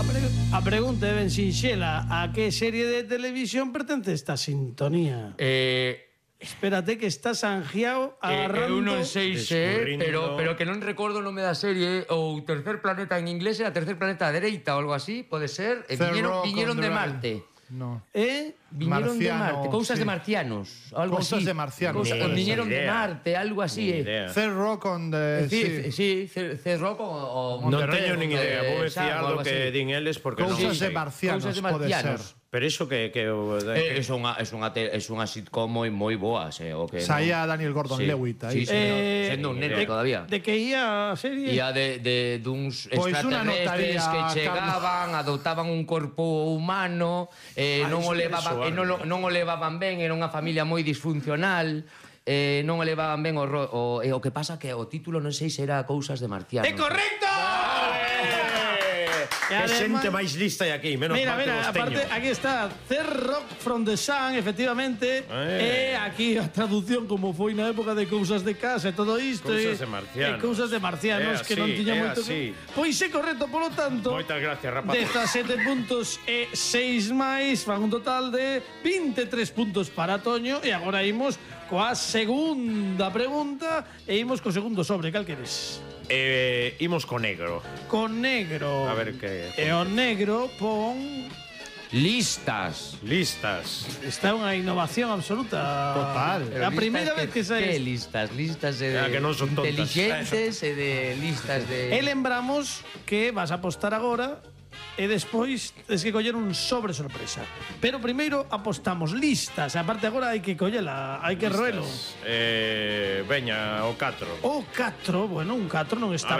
A pregunta é ben sinxela. A que serie de televisión pertence esta sintonía? Espérate que estás angiao agarrando... Eu non sei se, pero que non recordo o nome da serie, ou Tercer Planeta en inglés, era Tercer Planeta a dereita ou algo así, pode ser, e viñeron de Marte. No. Viñeron de Marte, cousas de marcianos, algo así. Cousas de marcianos. Viñeron de Marte, algo así. C-Rock on the... Sí, C-Rock o... Non teño nin idea, vou decir algo que din eles porque non Cousas sei. de marcianos, pode ser. Pero iso que É unha sitcom moi boa, Saía Daniel Gordon-Levitt aí. Sendo un neno todavía. De que ia a serie? Ia de duns extraterrestres que chegaban, adoptaban un corpo humano, non o levaban ben, era unha familia moi disfuncional, non o levaban ben o que pasa que o título non sei se era Cousas de marcianos. ¡É correcto! Que xente máis lista hai aquí, menos mal que vos teño. Aparte, aquí está C-Rock from the Sun, efectivamente. E aquí a traducción como foi na época de Cousas de Casa e todo isto. Cousas de marcianos. Cousas de marcianos, que non tiña moito... Pois é correcto, polo tanto... Moitas gracias, rapaz. Destas 7 puntos e 6 máis, fan un total de 23 puntos para Toño. E agora imos coa segunda pregunta e imos co segundo sobre. Cal queres? Imos co negro. Con negro. A ver que... E o negro pon... Listas. Está unha innovación absoluta. Total. A primeira vez que Que listas? Listas de que non son tontas. inteligentes e de listas de... E lembramos que vas a apostar agora e despois tens que coller un sobre sorpresa. Pero primeiro apostamos listas. Aparte agora hai que collela, hai que roelo. Veña, o 4. O 4, bueno, un 4 non está